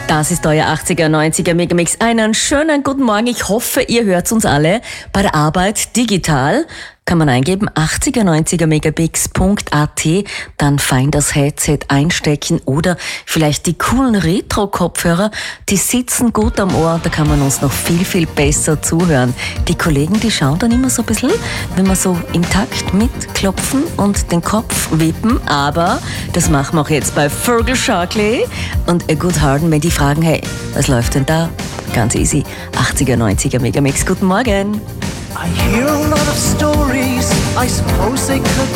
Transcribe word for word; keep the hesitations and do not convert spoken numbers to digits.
Das ist euer achtziger, neunziger Megamix. Einen schönen guten Morgen. Ich hoffe, ihr hört uns alle bei der Arbeit digital. Kann man eingeben, achtziger, neunziger megabix punkt a t, dann fein das Headset einstecken oder vielleicht die coolen Retro-Kopfhörer, die sitzen gut am Ohr, da kann man uns noch viel, viel besser zuhören. Die Kollegen, die schauen dann immer so ein bisschen, wenn wir so im Takt mitklopfen und den Kopf wippen, aber das machen wir auch jetzt bei Fergal Sharkley und A Good Harden, wenn die fragen, hey, was läuft denn da? Ganz easy, achtziger, neunziger Megamix. Guten Morgen. I hear a lot of stories, I suppose they could